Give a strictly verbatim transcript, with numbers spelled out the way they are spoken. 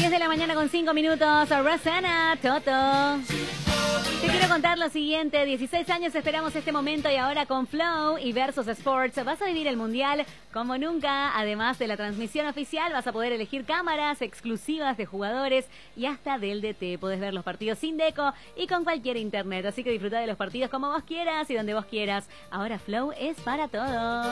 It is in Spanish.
diez de la mañana con cinco minutos. Rosana Toto. Te quiero contar lo siguiente. dieciséis años esperamos este momento y ahora con Flow y Versus Sports vas a vivir el Mundial como nunca. Además de la transmisión oficial, vas a poder elegir cámaras exclusivas de jugadores y hasta del D T. Podés ver los partidos sin deco y con cualquier internet. Así que disfruta de los partidos como vos quieras y donde vos quieras. Ahora Flow es para todos.